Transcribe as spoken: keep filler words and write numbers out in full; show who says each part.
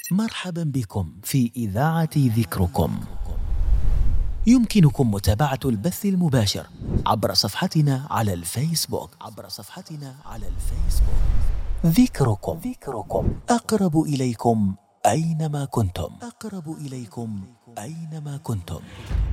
Speaker 1: مرحبا بكم في إذاعة ذكركم. يمكنكم متابعة البث المباشر عبر صفحتنا على الفيسبوك عبر صفحتنا على الفيسبوك ذكركم. ذكركم أقرب إليكم أينما كنتم. أقرب إليكم أينما كنتم.